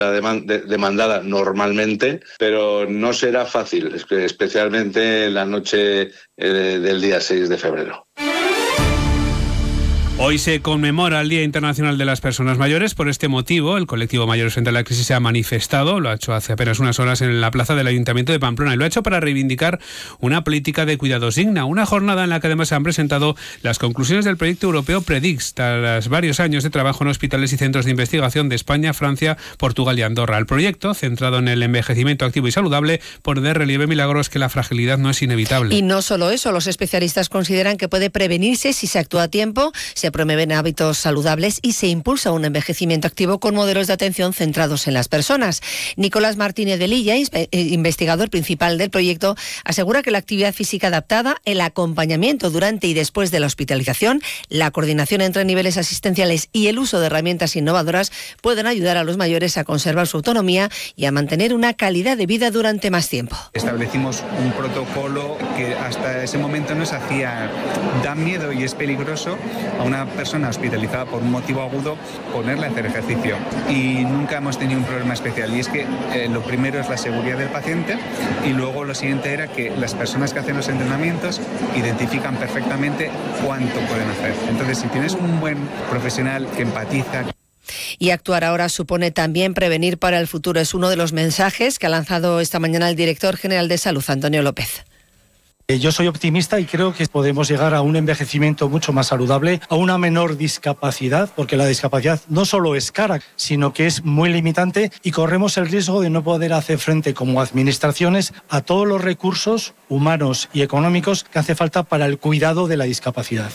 demandada normalmente, pero no será fácil, especialmente en la noche del día 6 de febrero. Hoy se conmemora el Día Internacional de las Personas Mayores. Por este motivo, el colectivo Mayores frente a la Crisis se ha manifestado, lo ha hecho hace apenas unas horas en la plaza del Ayuntamiento de Pamplona, y lo ha hecho para reivindicar una política de cuidados digna. Una jornada en la que además se han presentado las conclusiones del proyecto europeo PREDIX, tras varios años de trabajo en hospitales y centros de investigación de España, Francia, Portugal y Andorra. El proyecto, centrado en el envejecimiento activo y saludable, pone de relieve, Milagros, que la fragilidad no es inevitable. Y no solo eso, los especialistas consideran que puede prevenirse si se actúa a tiempo, se promueven hábitos saludables y se impulsa un envejecimiento activo con modelos de atención centrados en las personas. Nicolás Martínez de Lilla, investigador principal del proyecto, asegura que la actividad física adaptada, el acompañamiento durante y después de la hospitalización, la coordinación entre niveles asistenciales y el uso de herramientas innovadoras pueden ayudar a los mayores a conservar su autonomía y a mantener una calidad de vida durante más tiempo. Establecimos un protocolo que hasta ese momento nos hacía, da miedo y es peligroso a una persona hospitalizada por un motivo agudo ponerle a hacer ejercicio, y nunca hemos tenido un problema especial, y es que lo primero es la seguridad del paciente, y luego lo siguiente era que las personas que hacen los entrenamientos identifican perfectamente cuánto pueden hacer. Entonces, si tienes un buen profesional que empatiza. Y actuar ahora supone también prevenir para el futuro. Es uno de los mensajes que ha lanzado esta mañana el director general de Salud, Antonio López. Yo soy optimista y creo que podemos llegar a un envejecimiento mucho más saludable, a una menor discapacidad, porque la discapacidad no solo es cara, sino que es muy limitante, y corremos el riesgo de no poder hacer frente como administraciones a todos los recursos humanos y económicos que hace falta para el cuidado de la discapacidad.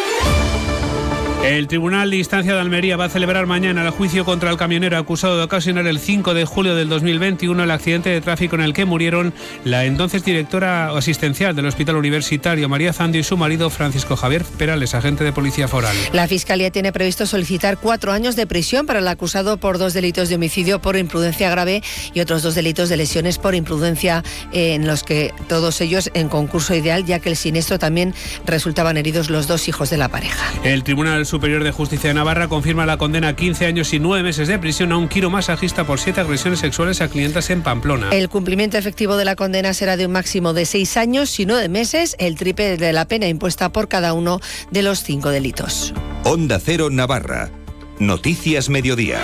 El Tribunal de Instancia de Almería va a celebrar mañana el juicio contra el camionero acusado de ocasionar el 5 de julio del 2021 el accidente de tráfico en el que murieron la entonces directora asistencial del Hospital Universitario, María Zandio, y su marido, Francisco Javier Perales, agente de Policía Foral. La Fiscalía tiene previsto solicitar 4 años de prisión para el acusado por 2 delitos de homicidio por imprudencia grave y otros 2 delitos de lesiones por imprudencia, en los que todos ellos en concurso ideal, ya que el siniestro también resultaban heridos los 2 hijos de la pareja. El Tribunal Superior de Justicia de Navarra confirma la condena a 15 años y 9 meses de prisión a un quiromasajista por 7 agresiones sexuales a clientas en Pamplona. El cumplimiento efectivo de la condena será de un máximo de 6 años y 9 meses, el triple de la pena impuesta por cada uno de los 5 delitos. Onda Cero Navarra. Noticias Mediodía.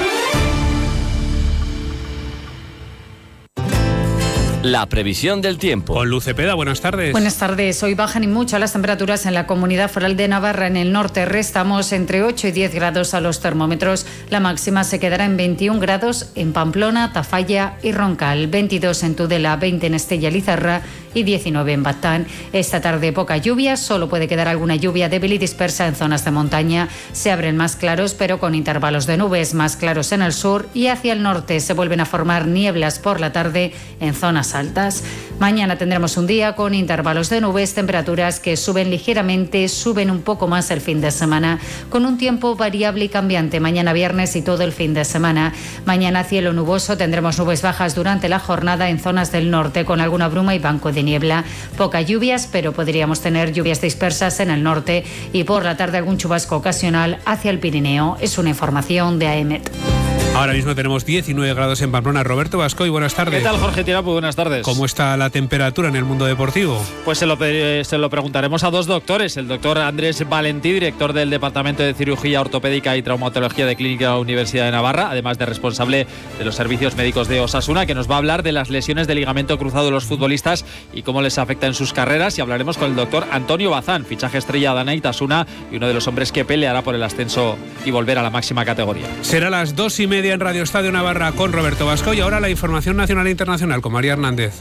La previsión del tiempo. Con Luz Cepeda, buenas tardes. Buenas tardes. Hoy bajan y mucho las temperaturas en la Comunidad Foral de Navarra. En el norte restamos entre 8 y 10 grados a los termómetros. La máxima se quedará en 21 grados en Pamplona, Tafalla y Roncal, 22 en Tudela, 20 en Estella Lizarra y 19 en Baztán. Esta tarde poca lluvia, solo puede quedar alguna lluvia débil y dispersa en zonas de montaña. Se abren más claros, pero con intervalos de nubes más claros en el sur, y hacia el norte se vuelven a formar nieblas por la tarde en zonas altas. Mañana tendremos un día con intervalos de nubes, temperaturas que suben ligeramente, suben un poco más el fin de semana, con un tiempo variable y cambiante mañana viernes y todo el fin de semana. Mañana cielo nuboso, tendremos nubes bajas durante la jornada en zonas del norte con alguna bruma y banco de niebla. Pocas lluvias, pero podríamos tener lluvias dispersas en el norte y por la tarde algún chubasco ocasional hacia el Pirineo. Es una información de AEMET. Ahora mismo tenemos 19 grados en Pamplona. Roberto Bascoy, buenas tardes. ¿Qué tal, Jorge Tirapu? Buenas tardes. ¿Cómo está la temperatura en el mundo deportivo? Pues se lo preguntaremos a 2 doctores. El doctor Andrés Valentí, director del Departamento de Cirugía Ortopédica y Traumatología de Clínica Universidad de Navarra, además de responsable de los servicios médicos de Osasuna, que nos va a hablar de las lesiones de ligamento cruzado de los futbolistas y cómo les afecta en sus carreras. Y hablaremos con el doctor Antonio Bazán, fichaje estrella de Anaitasuna y uno de los hombres que peleará por el ascenso y volver a la máxima categoría. Será las 2:30 en Radio Estadio Navarra con Roberto Vasco, y ahora la información nacional e internacional con María Hernández.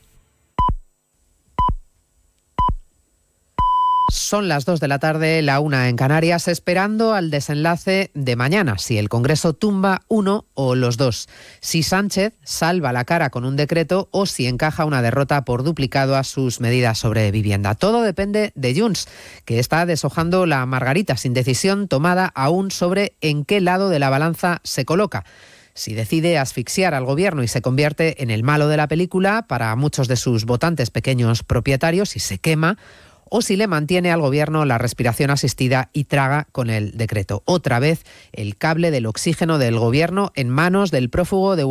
Son las 2 de la tarde, la 1 en Canarias, esperando al desenlace de mañana, si el Congreso tumba uno o los dos, si Sánchez salva la cara con un decreto o si encaja una derrota por duplicado a sus medidas sobre vivienda. Todo depende de Junts, que está deshojando la margarita sin decisión tomada aún sobre en qué lado de la balanza se coloca. Si decide asfixiar al gobierno y se convierte en el malo de la película para muchos de sus votantes pequeños propietarios y se quema, o si le mantiene al gobierno la respiración asistida y traga con el decreto. Otra vez el cable del oxígeno del gobierno en manos del prófugo de